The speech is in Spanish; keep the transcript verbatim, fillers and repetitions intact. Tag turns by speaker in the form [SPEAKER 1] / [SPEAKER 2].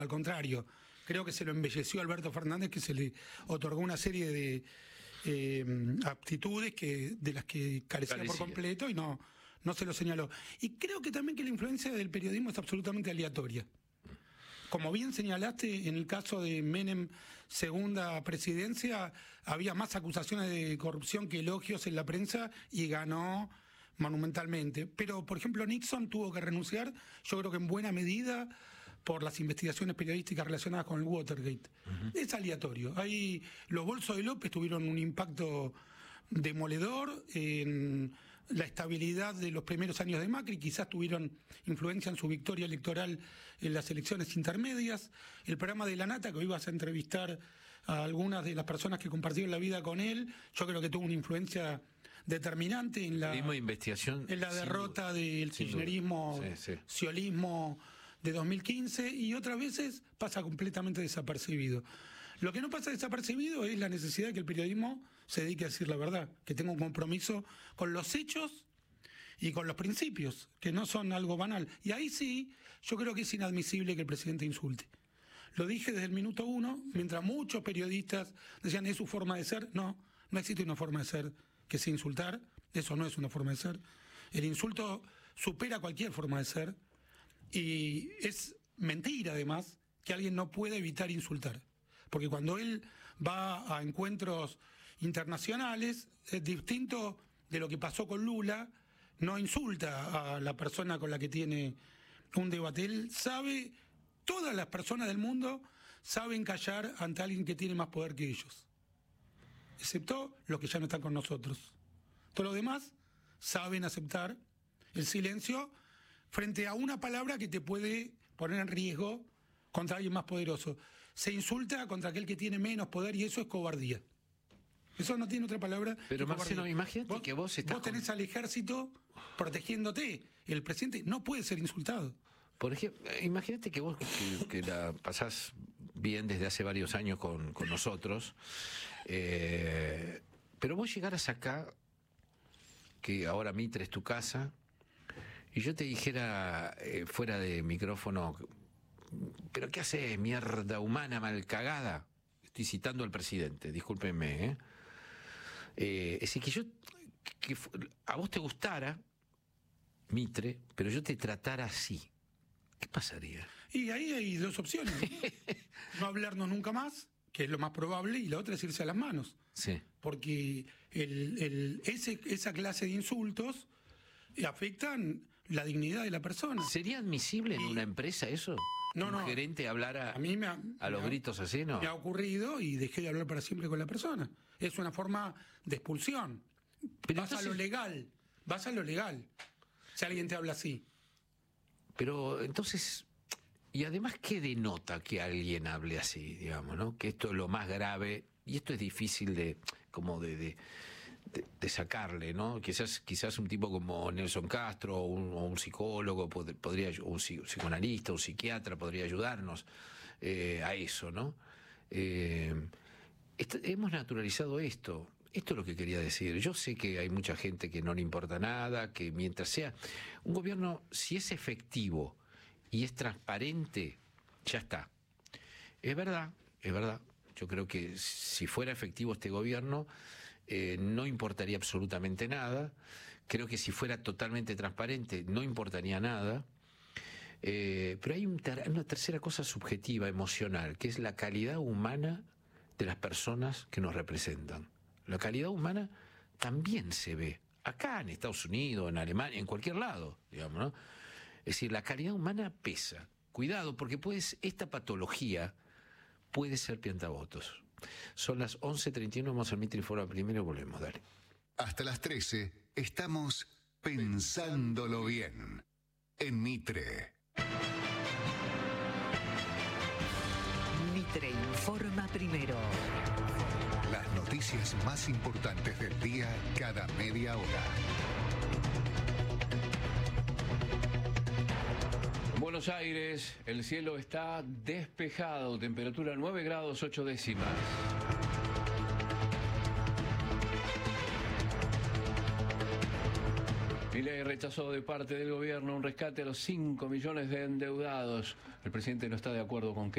[SPEAKER 1] Al contrario, creo que se lo embelleció a Alberto Fernández, que se le otorgó una serie de eh, aptitudes que de las que carecía, carecía por completo y no, no se lo señaló. Y creo que también que la influencia del periodismo es absolutamente aleatoria. Como bien señalaste, en el caso de Menem, segunda presidencia, había más acusaciones de corrupción que elogios en la prensa y ganó monumentalmente. Pero, por ejemplo, Nixon tuvo que renunciar, yo creo que en buena medida, por las investigaciones periodísticas relacionadas con el Watergate. Uh-huh. Es aleatorio. Ahí los bolsos de López tuvieron un impacto demoledor en la estabilidad de los primeros años de Macri, quizás tuvieron influencia en su victoria electoral en las elecciones intermedias. El programa de La Nata, que hoy vas a entrevistar a algunas de las personas que compartieron la vida con él, yo creo que tuvo una influencia determinante en la,
[SPEAKER 2] de investigación,
[SPEAKER 1] en la derrota
[SPEAKER 2] duda,
[SPEAKER 1] del kirchnerismo,
[SPEAKER 2] sí, sí.
[SPEAKER 1] ciolismo de dos mil quince, y otras veces pasa completamente desapercibido. Lo que no pasa desapercibido es la necesidad de que el periodismo se dedique a decir la verdad, que tenga un compromiso con los hechos y con los principios, que no son algo banal. Y ahí sí, yo creo que es inadmisible que el presidente insulte. Lo dije desde el minuto uno, mientras muchos periodistas decían es su forma de ser. No, no existe una forma de ser que sea insultar, eso no es una forma de ser. El insulto supera cualquier forma de ser y es mentira además que alguien no pueda evitar insultar. Porque cuando él va a encuentros internacionales, es distinto de lo que pasó con Lula, no insulta a la persona con la que tiene un debate. Él sabe, todas las personas del mundo saben callar ante alguien que tiene más poder que ellos, excepto los que ya no están con nosotros. Todos los demás saben aceptar el silencio frente a una palabra que te puede poner en riesgo contra alguien más poderoso. Se insulta contra aquel que tiene menos poder y eso es cobardía. Eso no tiene otra palabra.
[SPEAKER 2] Pero Marcelo, imagínate
[SPEAKER 1] vos,
[SPEAKER 2] que vos estás...
[SPEAKER 1] Vos tenés con... al ejército protegiéndote. El presidente no puede ser insultado.
[SPEAKER 2] Por ejemplo, imagínate que vos que, que la pasás bien desde hace varios años con, con nosotros, eh, pero vos llegaras acá, que ahora Mitre es tu casa, y yo te dijera eh, fuera de micrófono... ¿Pero qué hace, mierda humana mal cagada? Estoy citando al presidente, discúlpenme. ¿eh? Eh, es decir, que yo, que a vos te gustara Mitre, pero yo te tratara así. ¿Qué pasaría?
[SPEAKER 1] Y ahí hay dos opciones. No hablarnos nunca más, que es lo más probable, y la otra es irse a las manos.
[SPEAKER 2] Sí.
[SPEAKER 1] Porque el, el, ese, esa clase de insultos afectan la dignidad de la persona.
[SPEAKER 2] ¿Sería admisible en y... una empresa eso?
[SPEAKER 1] No,
[SPEAKER 2] un
[SPEAKER 1] no.
[SPEAKER 2] gerente hablara a, mí me ha, a los
[SPEAKER 1] me ha,
[SPEAKER 2] gritos así, ¿no?
[SPEAKER 1] Me ha ocurrido y dejé de hablar para siempre con la persona. Es una forma de expulsión. Pero vas entonces... a lo legal, vas a lo legal, si alguien te habla así.
[SPEAKER 2] Pero entonces, y además, ¿qué denota que alguien hable así, digamos, ¿no? Que esto es lo más grave, y esto es difícil de, como de... de De, de sacarle, ¿no? Quizás quizás un tipo como Nelson Castro o un, o un psicólogo pod, podría, un psicoanalista, un psiquiatra podría ayudarnos eh, a eso, ¿no? Eh, esto, hemos naturalizado esto. Esto es lo que quería decir. Yo sé que hay mucha gente que no le importa nada, que mientras sea un gobierno, si es efectivo y es transparente, ya está. Es verdad, es verdad. Yo creo que si fuera efectivo este gobierno, eh, no importaría absolutamente nada. Creo que si fuera totalmente transparente, no importaría nada. Eh, pero hay un ter- una tercera cosa subjetiva, emocional, que es la calidad humana de las personas que nos representan. La calidad humana también se ve, acá en Estados Unidos, en Alemania, en cualquier lado, digamos, ¿no? Es decir, la calidad humana pesa. Cuidado, porque pues esta patología puede ser piantavotos. Son las once treinta y uno, vamos al Mitre Informa primero y volvemos, dale.
[SPEAKER 3] Hasta las trece estamos pensándolo bien en Mitre.
[SPEAKER 4] Mitre Informa primero.
[SPEAKER 3] Las noticias más importantes del día cada media hora.
[SPEAKER 5] Buenos Aires, el cielo está despejado, temperatura nueve grados ocho décimas. Milei rechazó de parte del gobierno un rescate a los cinco millones de endeudados. El presidente no está de acuerdo con que